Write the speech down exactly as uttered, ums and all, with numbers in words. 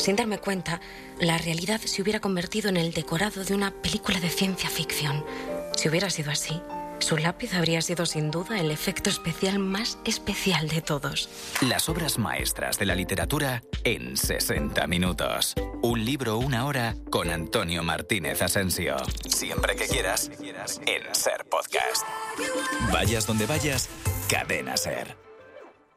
Sin darme cuenta, la realidad se hubiera convertido en el decorado de una película de ciencia ficción. Si hubiera sido así, su lápiz habría sido sin duda el efecto especial más especial de todos. Las obras maestras de la literatura en sesenta minutos. Un libro, una hora, con Antonio Martínez Asensio. Siempre que quieras, en Ser Podcast. Vayas donde vayas, Cadena Ser.